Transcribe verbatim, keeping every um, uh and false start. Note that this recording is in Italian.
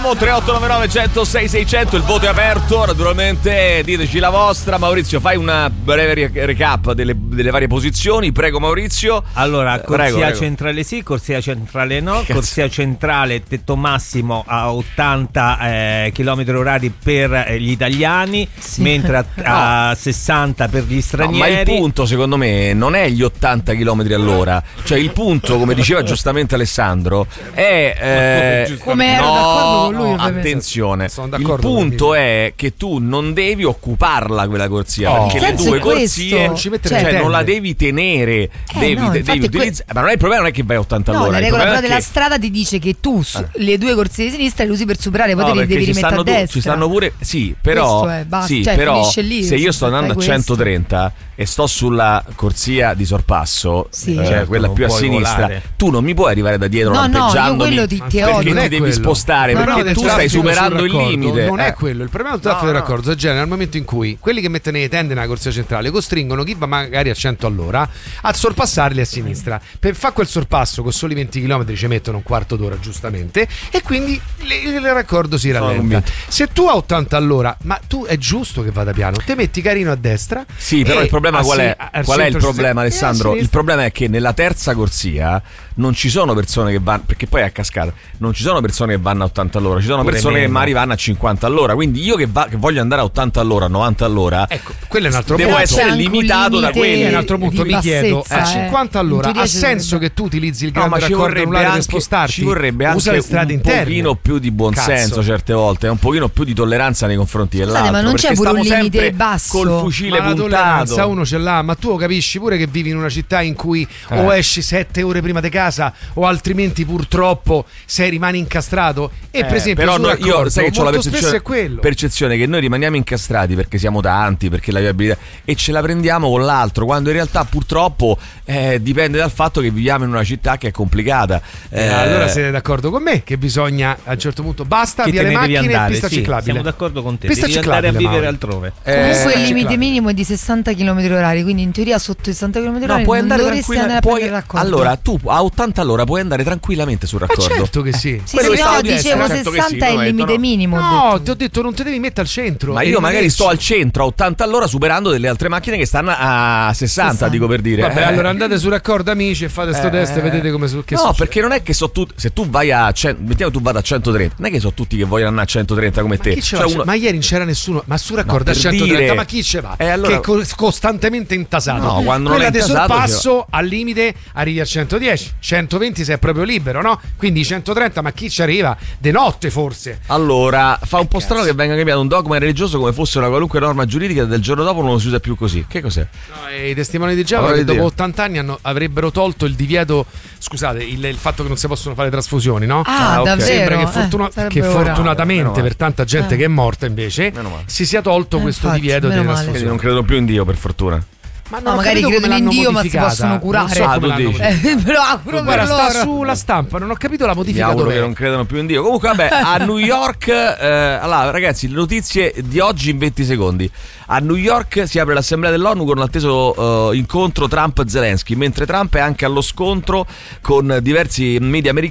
chiamiamo tre otto nove nove uno zero sei sei zero zero, il voto è aperto, naturalmente diteci la vostra. Maurizio, fai una breve recap delle, delle varie posizioni, prego Maurizio. Allora, corsia prego, prego. centrale sì, corsia centrale no. Cazzo. Corsia centrale tetto massimo a ottanta eh, chilometri orari per eh, gli italiani, sì. mentre a, a sessanta per gli stranieri. No, ma il punto secondo me non è gli ottanta chilometri all'ora, cioè il punto, come diceva giustamente Alessandro, è eh, come ero no, d'accordo con lui, no, attenzione, il punto è che tu non devi occuparla quella corsia, oh. perché le due corsie non, cioè, cioè, non la devi tenere, eh, devi, no, devi utilizzare que... ma non è il problema, non è che vai a ottanta no, all'ora, la regola però della che... strada ti dice che tu ah. le due corsie di sinistra le usi per superare, poi no, te li devi rimettere a destra. Ci stanno pure, sì, però, è, sì, cioè, però lì, se io sto andando a centotrenta e sto sulla corsia di sorpasso, sì. eh, certo, quella più a sinistra, volare. Tu non mi puoi arrivare da dietro no, lampeggiandomi, no, io quello ti, ti perché odio. ti devi quello. spostare, no, perché no, tu stai superando il limite. Non eh. è quello, il problema del traffico no, del no. raccordo genera nel momento in cui quelli che mettono le tende nella corsia centrale costringono chi va magari a cento all'ora a sorpassarli a sinistra. Per fare quel sorpasso con soli venti chilometri ci mettono un quarto d'ora giustamente, e quindi il, il raccordo si rallenta. Se tu a ottanta all'ora, ma tu è giusto che vada piano, te metti carino a destra. Sì, però il problema qual è? Qual è il problema, Alessandro? Il problema è che nella terza corsia non ci sono persone che vanno, perché poi è a cascata, non ci sono persone che vanno a ottanta all'ora, ci sono Pure persone meno. che magari vanno a cinquanta all'ora, quindi io che, va, che voglio andare a ottanta all'ora, novanta all'ora, ecco, quello è un altro devo punto. essere limitato da quelli. È un altro punto, mi chiedo, a cinquanta all'ora ha senso che tu utilizzi il grande no, ma raccordo anulare anche, per spostarti? Ci vorrebbe Usa anche le strade un interne. pochino più di buonsenso certe volte, un pochino più di tolleranza nei confronti dell'altro. Ma non c'è pure un limite basso col fucile ma la puntato. tolleranza uno ce l'ha, ma tu capisci pure che vivi in una città in cui eh. o esci sette ore prima di casa o altrimenti purtroppo sei rimani incastrato e eh, per esempio però no, io sai che ho la percezione, percezione, percezione che noi rimaniamo incastrati perché siamo tanti, perché la viabilità, e ce la prendiamo con l'altro, quando in realtà purtroppo eh, dipende dal fatto che viviamo in una città che è complicata. Eh, allora siete d'accordo con me che bisogna a un certo punto basta che via le macchine andare, e pista sì, ciclabile. Siamo d'accordo con te, pista devi ciclabile, andare a vivere Mauro. altrove. Eh, Comunque il limite ciclabile. minimo è di sessanta chilometri orari, quindi in teoria sotto i sessanta chilometri orari no, puoi non andare dovresti andare a puoi, prendere il raccordo. allora tu a ottanta all'ora puoi andare tranquillamente sul raccordo. Ma certo che sì. Sì, sì, no, dicevo sessanta sì, è il limite no. minimo. No, ti ho detto non ti devi mettere al centro. Ma io magari sto al centro a ottanta all'ora superando delle altre macchine che stanno a sessanta, sessanta. Dico per dire. Vabbè, eh. allora andate sul raccordo amici e fate sto eh. test e vedete come su, che no, succede. perché non è che so tu, se tu vai a cento, mettiamo tu vada a centotrenta, non è che so tutti che vogliono andare a centotrenta come ma te. Chi ce cioè va? uno... Ma ieri non c'era nessuno, ma sul raccordo no, a centotrenta, dire... ma chi ce va? Eh, allora... Che è costantemente intasato. No, quando quella non è di intasato, sorpasso al limite arrivi a centodieci, centoventi se è proprio libero, no? Quindi centotrenta, ma chi ci arriva? De notte forse. Allora, fa un eh, po' strano che venga cambiato un dogma religioso come fosse una qualunque norma giuridica, del giorno dopo non lo si usa più così. Che cos'è? No, e i testimoni di Geova che dopo ottanta anni hanno, avrebbero tolto il divieto, scusate, il, il fatto che non si possono fare trasfusioni, no? Ah, ah okay. davvero? Sembra che, fortuna- eh, che fortunatamente no, per tanta gente eh. che è morta invece si sia tolto eh, questo infatti, divieto delle trasfusioni. Non credo più in Dio, per fortuna. Ma no, magari credono in Dio, ma si possono curare. Non so ah, come tu dici. Eh, però auguro per sta loro. sulla stampa, non ho capito la modifica. Mi auguro dov'è. che non credano più in Dio. Comunque, vabbè, a New York, eh, allora, ragazzi, le notizie di oggi in venti secondi. A New York si apre l'assemblea dell'ONU con l'atteso uh, incontro Trump-Zelensky, mentre Trump è anche allo scontro con diversi media americani